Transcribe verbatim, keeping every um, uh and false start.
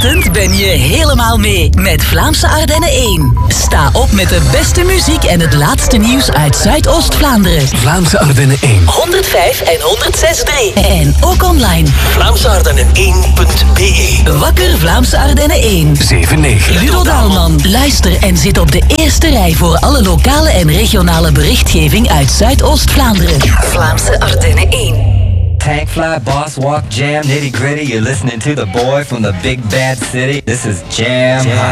ochtend ben je helemaal mee met Vlaamse Ardennen één. Sta op met de beste muziek en het laatste nieuws uit Zuidoost-Vlaanderen. Vlaamse Ardennen één. honderdvijf en honderdzes komma drie. En ook online. Vlaamse Ardennen één punt b e. Wakker Vlaamse Ardennen één. zeven negen. Ludo Daalman. Luister en zit op de eerste rij voor alle lokale en regionale berichtgeving uit Zuidoost-Vlaanderen. Vlaamse Ardennen één. Tank fly, boss walk, jam, nitty gritty. You're listening to the boy from the big bad city. This is Jam Hot.